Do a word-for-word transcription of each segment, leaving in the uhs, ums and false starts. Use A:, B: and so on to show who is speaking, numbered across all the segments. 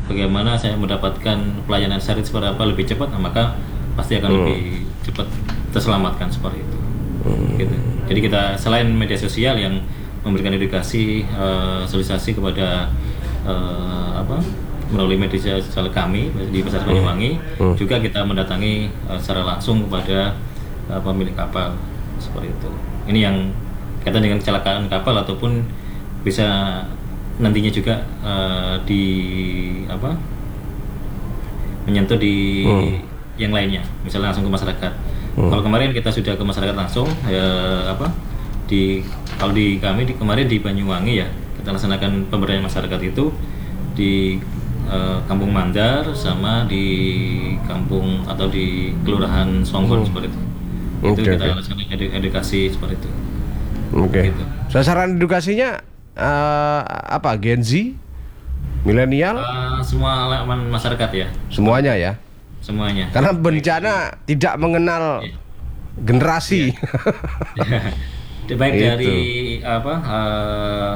A: bagaimana saya mendapatkan pelayanan syariat seperti apa lebih cepat, nah, maka pasti akan hmm. lebih cepat terselamatkan seperti itu. Hmm. Gitu. Jadi kita selain media sosial yang memberikan edukasi, uh, sosialisasi kepada uh, apa melalui media sosial kami di Basarnas Banyuwangi, hmm. juga kita mendatangi uh, secara langsung kepada uh, pemilik kapal seperti itu. Ini yang kaitan dengan kecelakaan kapal ataupun bisa nantinya juga uh, di apa menyentuh di hmm. yang lainnya, misalnya langsung ke masyarakat. Hmm. Kalau kemarin kita sudah ke masyarakat langsung, ya apa di kalau di kami di kemarin di Banyuwangi ya kita laksanakan pemberdayaan masyarakat itu di uh, Kampung Mandar sama di kampung atau di Kelurahan Songgon hmm. seperti itu. Itu okay, kita okay. laksanakan edukasi seperti itu.
B: Oke. Okay. Gitu. Sasaran edukasinya uh, apa? Gen Z, milenial?
A: Uh, semua elemen masyarakat ya.
B: Semuanya ya.
A: Semuanya.
B: Karena bencana baik, tidak mengenal yeah. generasi.
A: Yeah. Yeah. Baik gitu. Dari apa uh,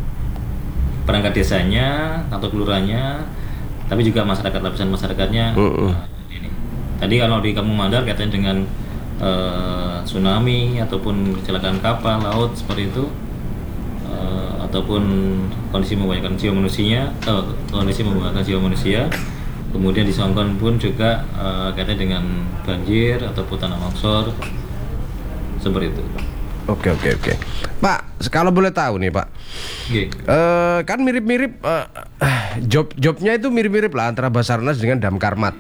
A: perangkat desanya atau kelurahannya, tapi juga masyarakat, lapisan masyarakatnya. Uh-uh. Uh, ini. Tadi kalau di Kampung Mandar kaitannya dengan uh, tsunami ataupun kecelakaan kapal laut seperti itu, uh, ataupun kondisi membahayakan jiwa manusia, uh, kondisi membahayakan jiwa manusia. Kemudian di Songgon pun juga uh, kaitannya dengan banjir ataupun tanah longsor seperti itu.
B: Oke oke oke. Pak, kalau boleh tahu nih Pak, okay. uh, kan mirip-mirip uh, job jobnya itu mirip-mirip lah antara Basarnas dengan Damkarmat.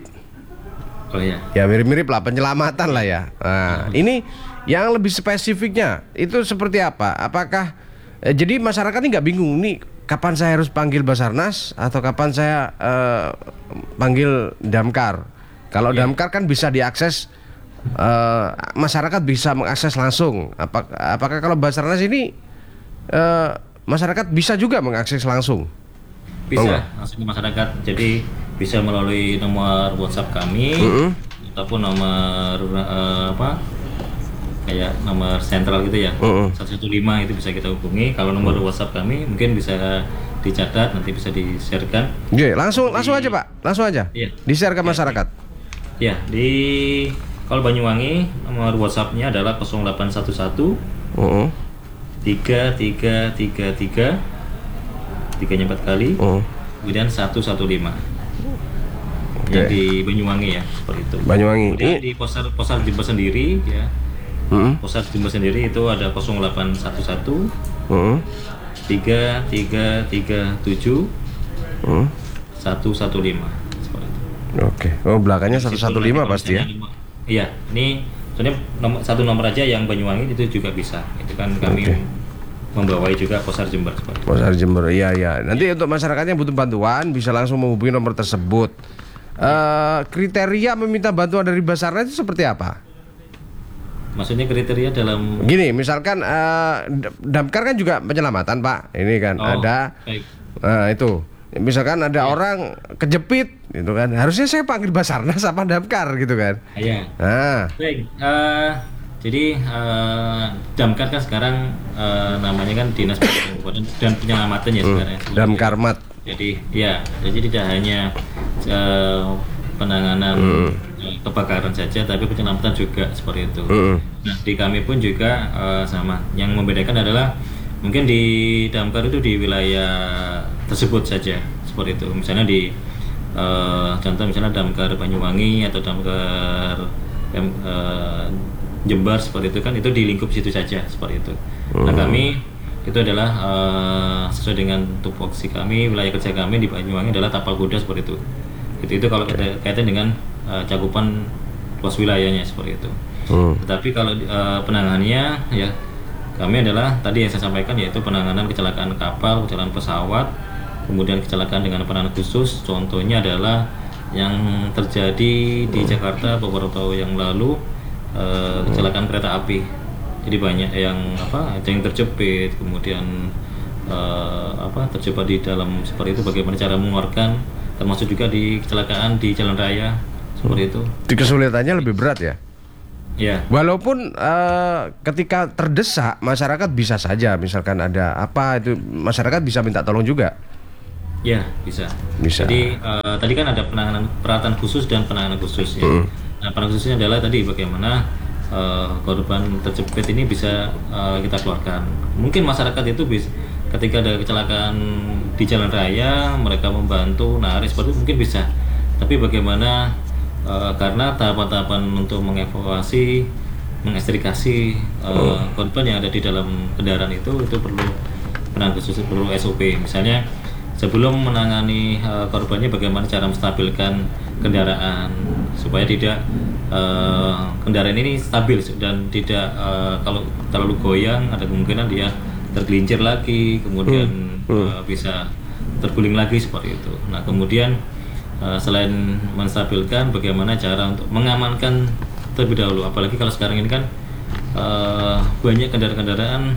A: Oh iya.
B: Ya mirip-mirip lah, penyelamatan lah ya. Nah, hmm. ini yang lebih spesifiknya itu seperti apa? Apakah eh, jadi masyarakat ini nggak bingung nih? Kapan saya harus panggil Basarnas atau kapan saya uh, panggil Damkar? Kalau yeah. Damkar kan bisa diakses, uh, masyarakat bisa mengakses langsung. Apakah, apakah kalau Basarnas ini uh, masyarakat bisa juga mengakses langsung?
A: Bisa, langsung ke masyarakat. Jadi bisa melalui nomor WhatsApp kami mm-hmm. ataupun nomor uh, apa? kayak nomor sentral gitu ya, uh-uh. satu satu lima itu bisa kita hubungi. Kalau nomor uh. WhatsApp kami mungkin bisa dicatat, nanti bisa di-sharekan.
B: Iya, langsung di, langsung aja Pak, langsung aja. Iya. Di-share ke masyarakat.
A: Iya, di kalau Banyuwangi nomor WhatsApp-nya adalah nol delapan satu satu uh-uh. tiga tiga tiga tiga tiga-nya empat kali, uh. kemudian satu satu lima. Okay. Yang di Banyuwangi ya, seperti itu.
B: Banyuwangi.
A: Kemudian di posar posar Jember sendiri ya. Hmm. Pusat Jember sendiri itu ada nol delapan satu satu hmm. tiga tiga tiga tujuh hmm. satu satu lima.
B: Oke. Oh, belakangnya satu satu lima pasti ya.
A: Iya, ini sebenarnya nomor, satu nomor aja yang Banyuwangi itu juga bisa. Itu kan kami okay. membawai juga Posar Jember.
B: Posar Jember. Iya, iya. Nanti untuk masyarakat yang butuh bantuan bisa langsung menghubungi nomor tersebut. Uh, kriteria meminta bantuan dari Basarnas itu seperti apa?
A: Maksudnya kriteria dalam
B: gini, misalkan uh, Damkar kan juga penyelamatan Pak, ini kan oh, ada uh, itu, misalkan ada ya. orang kejepit, gitu kan, harusnya saya panggil Basarnas apa Damkar gitu kan?
A: Iya.
B: Nah.
A: Baik, uh, jadi uh, Damkar kan sekarang uh, namanya kan Dinas Penyelamatan dan Penyelamatan ya sekarang.
B: Hmm, Damkarmat.
A: Jadi ya, jadi tidak hanya uh, penanganan hmm. kebakaran saja, tapi penyelamatan juga seperti itu. Mm. Nah, di kami pun juga uh, sama. Yang membedakan adalah mungkin di Damkar itu di wilayah tersebut saja seperti itu. Misalnya di uh, contoh misalnya Damkar Banyuwangi atau Damkar uh, Jember seperti itu kan, itu di lingkup situ saja seperti itu. Mm. Nah, kami itu adalah uh, sesuai dengan tupoksi kami, wilayah kerja kami di Banyuwangi adalah Tapal Kuda seperti itu. Itu itu kalau okay. kaitan dengan uh, cakupan luas wilayahnya seperti itu. Hmm. Tetapi kalau uh, penanganannya ya kami adalah tadi yang saya sampaikan, yaitu penanganan kecelakaan kapal, kecelakaan pesawat, kemudian kecelakaan dengan penanganan khusus. Contohnya adalah yang terjadi di hmm. Jakarta beberapa tahun yang lalu, uh, kecelakaan hmm. kereta api. Jadi banyak yang apa yang terjepit, kemudian uh, apa terjebak di dalam seperti itu. Bagaimana cara mengeluarkan, termasuk juga di kecelakaan di jalan raya seperti itu.
B: Di kesulitannya lebih berat ya.
A: Ya.
B: Walaupun uh, ketika terdesak masyarakat bisa saja, misalkan ada apa itu masyarakat bisa minta tolong juga.
A: Ya, bisa.
B: Bisa.
A: Jadi uh, tadi kan ada penanganan perawatan khusus dan penanganan khusus ya. Hmm. Nah, penanganan khususnya adalah tadi bagaimana uh, korban terjepit ini bisa uh, kita keluarkan. Mungkin masyarakat itu bisa ketika ada kecelakaan di jalan raya, mereka membantu narik seperti itu mungkin bisa. Tapi bagaimana uh, karena tahapan-tahapan untuk mengevakuasi, mengekstrikasi uh, hmm. korban yang ada di dalam kendaraan itu itu perlu penanganan khusus, perlu S O P. Misalnya sebelum menangani uh, korbannya bagaimana cara menstabilkan kendaraan supaya tidak uh, kendaraan ini stabil dan tidak uh, kalau terlalu goyang ada kemungkinan dia tergelincir lagi kemudian hmm. Hmm. Uh, bisa terguling lagi seperti itu. Nah kemudian uh, selain menstabilkan bagaimana cara untuk mengamankan terlebih dahulu, apalagi kalau sekarang ini kan uh, banyak kendaraan-kendaraan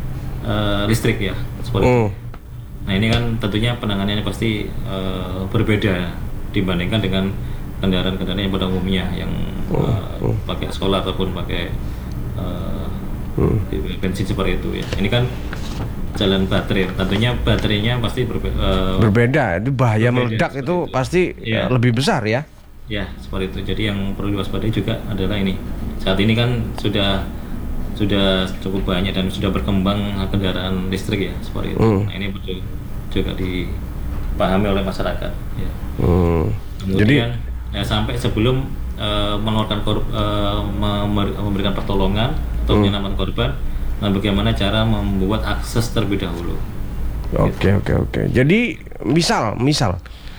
A: uh, listrik ya seperti hmm. itu. Nah ini kan tentunya penanganannya pasti uh, berbeda dibandingkan dengan kendaraan-kendaraan yang pada umumnya yang uh, oh, oh. pakai solar ataupun pakai uh, hmm. bensin seperti itu ya. Ini kan jalan baterai, tentunya baterainya pasti berbe uh,
B: berbeda. Itu bahaya berbeda, meledak itu, itu pasti ya. lebih besar ya.
A: Ya seperti itu. Jadi yang perlu diwaspadai juga adalah ini. Saat ini kan sudah sudah cukup banyak dan sudah berkembang kendaraan listrik ya seperti itu. Hmm. Nah, ini perlu juga dipahami oleh masyarakat. Ya. Hmm. Kemudian Jadi, ya, sampai sebelum uh, mengeluarkan korban, uh, memberikan pertolongan atau menyelamatkan hmm. korban, nah bagaimana cara membuat akses terlebih dahulu.
B: Oke gitu. oke oke. Jadi misal misal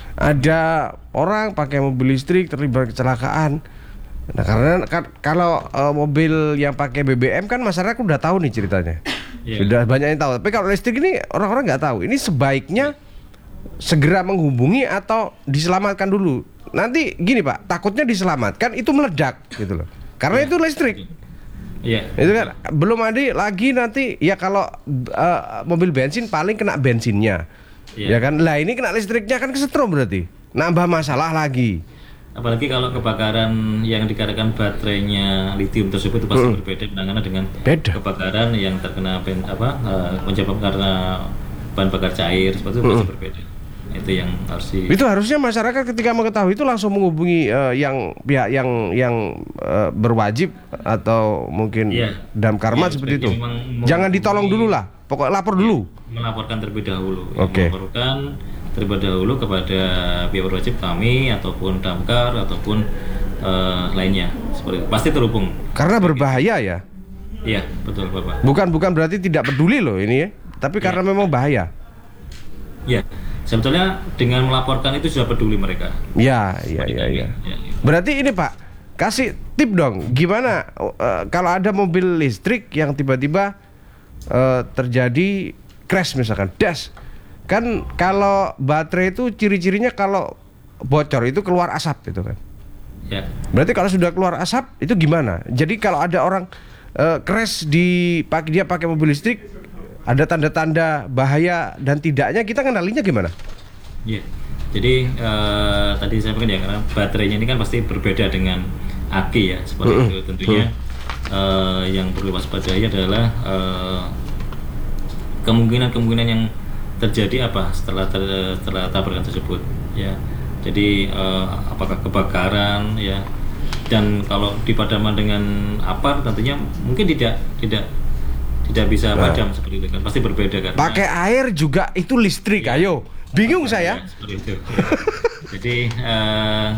B: ada orang pakai mobil listrik terlibat kecelakaan. Nah karena kan, kalau uh, mobil yang pakai B B M kan masyarakat udah tahu nih ceritanya, yeah. sudah banyak yang tahu. Tapi kalau listrik ini orang-orang nggak tahu. Ini sebaiknya segera menghubungi atau diselamatkan dulu. Nanti gini Pak, takutnya diselamatkan itu meledak gitu loh. Karena yeah. itu listrik. Iya. Yeah. Itu kan belum ada lagi nanti ya kalau uh, mobil bensin paling kena bensinnya, yeah. ya kan. Lah ini kena listriknya kan kesetrum berarti, nambah masalah lagi.
A: Apalagi kalau kebakaran yang dikarenakan baterainya litium tersebut itu pasti hmm. berbeda penanganan dengan
B: Beda.
A: kebakaran yang terkena ben, apa uh, menyebabkan karena bahan bakar cair seperti itu hmm. pasti berbeda. Itu yang harus di...
B: Itu harusnya masyarakat ketika mengetahui itu langsung menghubungi uh, yang pihak yang yang uh, berwajib atau mungkin yeah. damkar yeah, seperti itu. Jangan ditolong dulu lah, pokok lapor dulu.
A: Melaporkan terlebih dahulu.
B: Oke. Okay.
A: Melaporkan terlebih dahulu kepada pihak berwajib kami ataupun damkar ataupun uh, lainnya seperti itu. Pasti terhubung.
B: Karena berbahaya ya.
A: Iya betul Bapak.
B: Bukan bukan berarti tidak peduli loh ini ya, tapi karena ya. memang bahaya.
A: Iya. Sebetulnya dengan melaporkan itu sudah peduli mereka.
B: Ya ya ya ya. ya. Berarti ini Pak, kasih tip dong, gimana uh, kalau ada mobil listrik yang tiba-tiba uh, terjadi crash misalkan, dash. Kan kalau baterai itu ciri-cirinya kalau bocor itu keluar asap gitu kan. Ya. Berarti kalau sudah keluar asap itu gimana? Jadi kalau ada orang uh, crash di pagi dia pakai mobil listrik, ada tanda-tanda bahaya dan tidaknya, kita kenalinya gimana?
A: Ya. Jadi uh, tadi saya bilang ya karena baterainya ini kan pasti berbeda dengan aki ya seperti mm-hmm. itu. Tentunya mm-hmm. uh, yang perlu waspadai adalah uh, kemungkinan-kemungkinan yang terjadi apa setelah ter, setelah tabrakan tersebut ya. Jadi uh, apakah kebakaran ya, dan kalau dipadaman dengan apar tentunya mungkin tidak tidak tidak bisa padam nah. seperti itu kan, pasti berbeda kan.
B: Pakai air juga itu listrik ya. Ayo bingung nah, saya
A: ya, seperti itu ya. Jadi uh,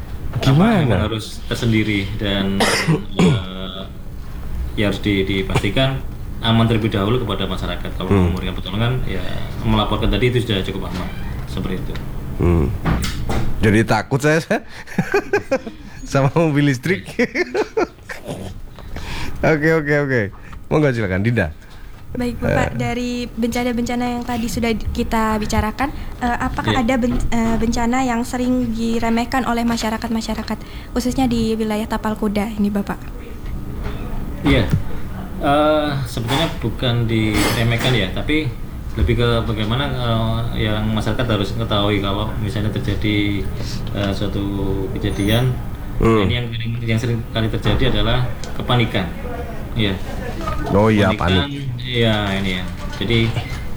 B: gimana
A: harus tersendiri dan uh, ya harus di, dipastikan aman terlebih dahulu kepada masyarakat. Kalau hmm. memberikan pertolongan, ya melaporkan tadi itu sudah cukup aman seperti itu.
B: Hmm. Jadi takut saya sama mobil listrik. Oke oke oke. Monggo silakan Dinda.
C: Baik Bapak, uh. dari bencana-bencana yang tadi sudah kita bicarakan, uh, apakah yeah. ada ben- uh, bencana yang sering diremehkan oleh masyarakat-masyarakat, khususnya di wilayah Tapal Kuda ini Bapak?
A: Iya. Yeah. Uh, sebetulnya bukan diremehkan ya, tapi lebih ke bagaimana uh, yang masyarakat harus mengetahui kalau misalnya terjadi uh, suatu kejadian, hmm. ini yang yang sering kali terjadi adalah kepanikan, ya.
B: Oh iya panik.
A: Iya ini ya. Jadi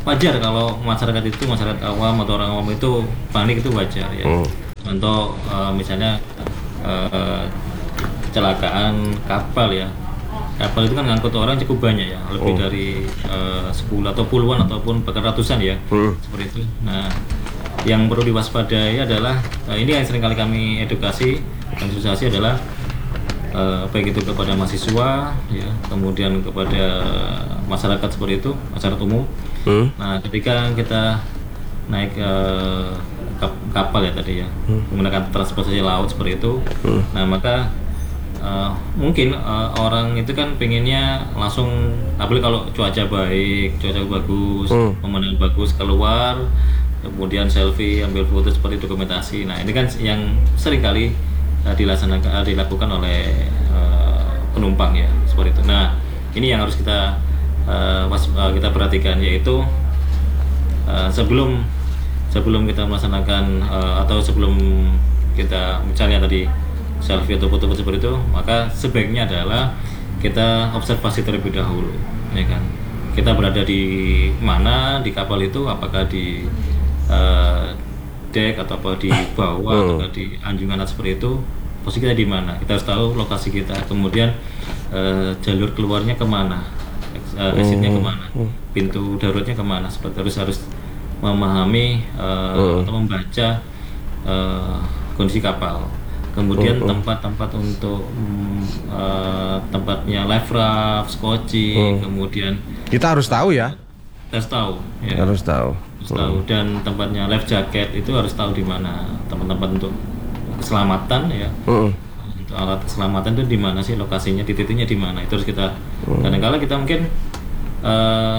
A: wajar kalau masyarakat itu, masyarakat awam atau orang awam itu panik, itu wajar ya. Hmm. Untuk uh, misalnya uh, kecelakaan kapal ya. Kapal itu kan ngangkut orang cukup banyak ya, lebih oh. dari uh, sepuluh atau puluhan ataupun bahkan ratusan ya, hmm. seperti itu. Nah, yang perlu diwaspadai adalah uh, ini yang sering kali kami edukasi dan sosialisasi adalah uh, baik itu kepada mahasiswa, ya, kemudian kepada masyarakat seperti itu, masyarakat umum. Hmm. Nah, ketika kita naik uh, kapal ya tadi ya, hmm. menggunakan transportasi laut seperti itu, hmm. nah maka Uh, mungkin uh, orang itu kan pengennya langsung, apalagi kalau cuaca baik, cuaca bagus, hmm. pemandangan bagus, keluar, kemudian selfie, ambil foto seperti dokumentasi. Nah ini kan yang sering kali uh, dilaksanakan, uh, dilakukan oleh uh, penumpang ya, seperti itu. Nah ini yang harus kita uh, was, uh, kita perhatikan, yaitu uh, sebelum sebelum kita melaksanakan uh, atau sebelum kita misalnya tadi selfie atau foto-foto seperti itu, maka sebaiknya adalah kita observasi terlebih dahulu, ya kan? Kita berada di mana di kapal itu, apakah di uh, deck atau apa di bawah atau di anjungan seperti itu, posisi kita di mana? Kita harus tahu lokasi kita, kemudian uh, jalur keluarnya kemana, uh, exitnya kemana, pintu daruratnya kemana, seperti harus harus memahami uh, atau membaca uh, kondisi kapal. Kemudian uh, uh. tempat-tempat untuk uh, tempatnya life raft, skoci, uh. kemudian
B: kita harus tahu ya.
A: Harus tahu. Ya.
B: Harus tahu.
A: Harus uh. tahu, dan tempatnya life jacket itu harus tahu di mana, tempat-tempat untuk keselamatan ya. Uh. Untuk alat keselamatan itu di mana sih lokasinya, di titiknya di mana. Itu harus kita. Uh. Kadang-kala kita mungkin uh,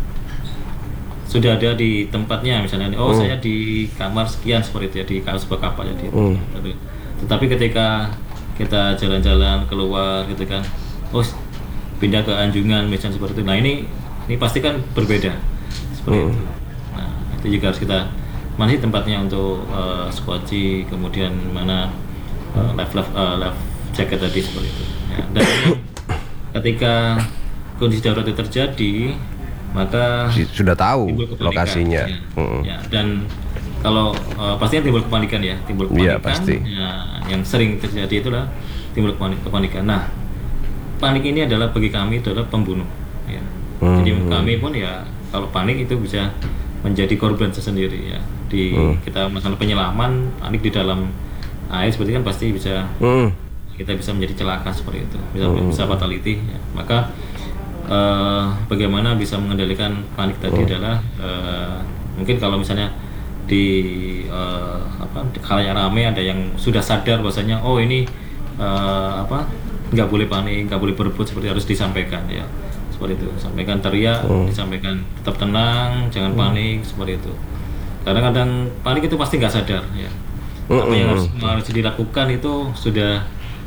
A: sudah ada di tempatnya, misalnya oh uh. saya di kamar sekian seperti itu ya, di sebuah kapal ya di. Uh. Tetapi ketika kita jalan-jalan keluar gitu kan, oh pindah ke anjungan misalnya seperti itu. Nah ini ini pasti kan berbeda seperti hmm. itu. Nah itu juga harus kita, mana sih tempatnya untuk uh, skoci, kemudian mana uh, life life uh, life jacket tadi seperti itu. Ya, dan ini, ketika kondisi darurat itu terjadi, maka
B: sudah tahu lokasinya.
A: Ya, hmm. ya, dan kalau uh, pastinya timbul kepanikan ya, timbul kepanikan. Ya, pasti. Ya, yang sering terjadi itulah timbul kepanikan. Nah, panik ini adalah bagi kami adalah pembunuh. Ya. Hmm. Jadi kami pun ya kalau panik itu bisa menjadi korban sendiri ya. Di hmm. kita masalah penyelaman, panik di dalam air seperti kan pasti bisa hmm. kita bisa menjadi celaka seperti itu, bisa hmm. bisa fatality. Ya. Maka uh, bagaimana bisa mengendalikan panik tadi hmm. adalah uh, mungkin kalau misalnya di uh, apa khalayak ramai ada yang sudah sadar bahwasanya oh ini uh, apa nggak boleh panik, nggak boleh berebut, seperti harus disampaikan ya, seperti itu, sampaikan teriak, hmm. disampaikan tetap tenang, jangan hmm. panik, seperti itu. Kadang-kadang panik itu pasti nggak sadar ya, hmm. apa yang harus, harus dilakukan itu sudah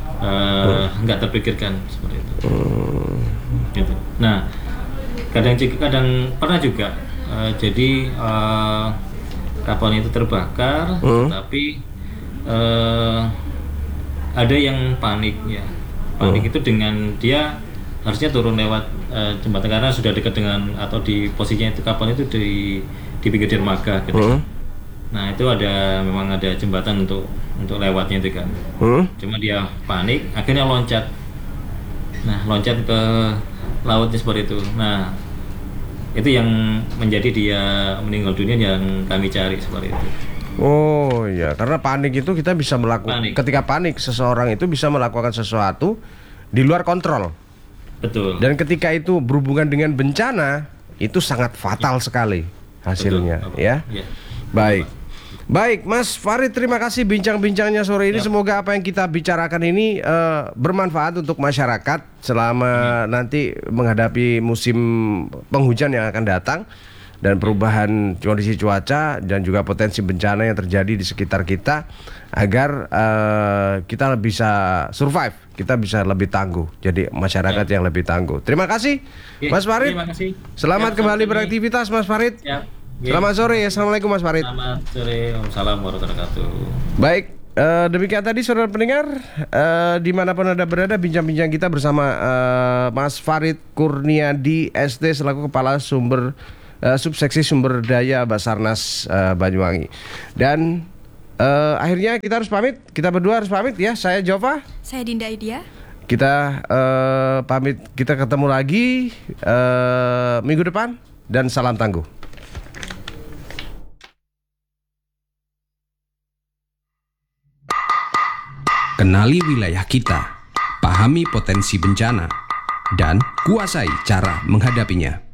A: nggak uh, terpikirkan seperti itu. Hmm. Gitu. Nah kadang kadang pernah juga uh, jadi uh, kapalnya itu terbakar, hmm. tapi uh, ada yang panik ya. Panik hmm. itu dengan dia harusnya turun lewat uh, jembatan karena sudah dekat dengan atau di posisinya itu kapal itu di di pinggir dermaga gitu. Hmm. Nah itu ada memang ada jembatan untuk untuk lewatnya itu kan. Hmm. Cuma dia panik, akhirnya loncat. Nah loncat ke lautnya seperti itu. Nah itu yang menjadi dia meninggal dunia yang kami cari seperti itu.
B: Oh ya, karena panik itu kita bisa melakukan panik. Ketika panik seseorang itu bisa melakukan sesuatu di luar kontrol. Betul. Dan ketika itu berhubungan dengan bencana itu sangat fatal sekali hasilnya. Betul. Ya. Ya. Baik. Baik, Mas Farid, terima kasih bincang-bincangnya sore ini. Ya. Semoga apa yang kita bicarakan ini uh, bermanfaat untuk masyarakat selama ya. nanti menghadapi musim penghujan yang akan datang dan perubahan kondisi cuaca dan juga potensi bencana yang terjadi di sekitar kita, agar uh, kita bisa survive, kita bisa lebih tangguh. Jadi masyarakat ya. yang lebih tangguh. Terima kasih, ya. Mas Farid. Terima kasih. Selamat ya, kembali beraktivitas, Mas Farid. Ya. Selamat sore, assalamualaikum Mas Farid.
A: Selamat sore, Waalaikumsalam warahmatullahi wabarakatuh.
B: Baik, uh, demikian tadi saudara pendengar, uh, dimanapun Anda berada, bincang-bincang kita bersama uh, Mas Farid Kurniadi S T selaku Kepala Sumber uh, Subseksi Sumber Daya Basarnas uh, Banyuwangi. Dan uh, akhirnya kita harus pamit, kita berdua harus pamit ya. Saya Jova,
C: saya Dinda Idia.
B: Kita uh, pamit, kita ketemu lagi uh, minggu depan dan salam tangguh.
D: Kenali wilayah kita, pahami potensi bencana, dan kuasai cara menghadapinya.